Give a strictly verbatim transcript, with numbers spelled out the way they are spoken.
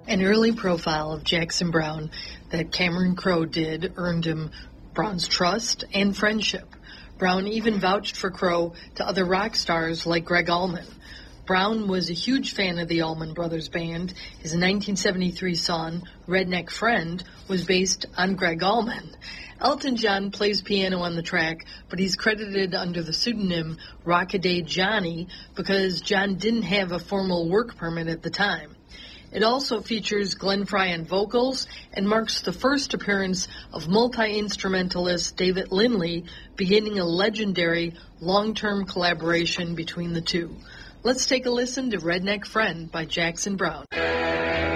An early profile of Jackson Browne that Cameron Crowe did earned him Browne's trust and friendship. Browne even vouched for Crowe to other rock stars like Gregg Allman. Browne was a huge fan of the Allman Brothers Band. His nineteen seventy-three song, Redneck Friend, was based on Gregg Allman. Elton John plays piano on the track, but he's credited under the pseudonym Rockaday Johnny because John didn't have a formal work permit at the time. It also features Glenn Frey on vocals and marks the first appearance of multi-instrumentalist David Lindley, beginning a legendary long-term collaboration between the two. Let's take a listen to Redneck Friend by Jackson Browne.